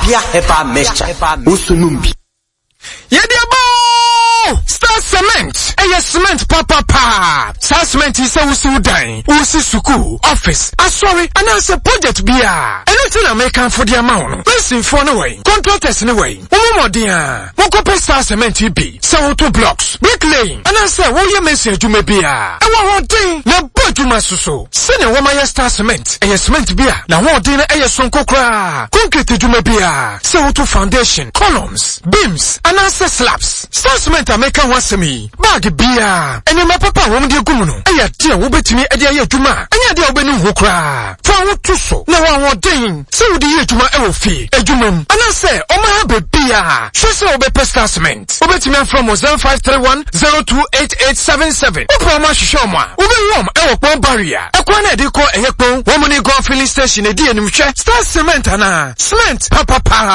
Abia Hepa Mixture. Usunumbi. Star Cement. Cement papa. Star Cement is a usudan. Usi suku. Office. Sorry. And as a project bia. Anything American for the amount. Listen for no way. Contractors no way. Umo dia. Woko Star Cement be. So 2 blocks. Bricklaying. And I say, what you message you may be a. One thing. Na boju masuso. Send a woman Star Cement. Cement bia. Na one thing a sonko kra. Concrete you may be a. So 2 foundation. Columns. Beams. And I say slabs. Star Cement American wants me. Bag bia. And my papa won't be a gumuno. Aya dear will bet me a dear juma. Aya dear benu hukra. For what to so. No one thing. So the year juma elfi. A jumum. And I say, oh my bia. She saw be Star Cement. Obet me from 0531 028877. Upama Shoma. Ube warm one barrier. A kwana de ko a yekon. Woman go filling station a dear Star Cement ana. Cement papa.